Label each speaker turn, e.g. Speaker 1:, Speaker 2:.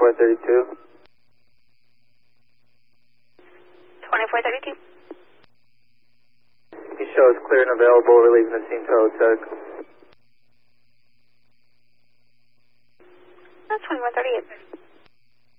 Speaker 1: 2432.
Speaker 2: 2432.
Speaker 1: You show is clear and available, relieving the scene tow tug.
Speaker 2: That's 2138.